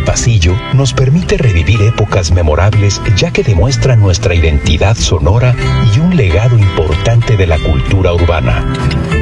del pasillo nos permite revivir épocas memorables, ya que demuestra nuestra identidad sonora y un legado importante de la cultura urbana.